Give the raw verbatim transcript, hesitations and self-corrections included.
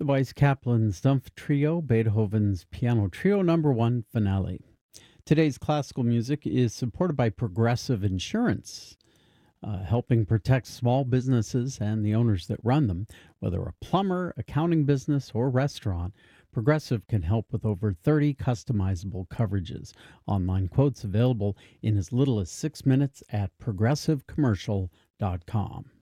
The Weiss Kaplan Stumpf Trio, Beethoven's Piano Trio Number One Finale. Today's classical music is supported by Progressive Insurance, uh, helping protect small businesses and the owners that run them. Whether a plumber, accounting business, or restaurant, Progressive can help with over thirty customizable coverages. Online quotes available in as little as six minutes at progressive commercial dot com.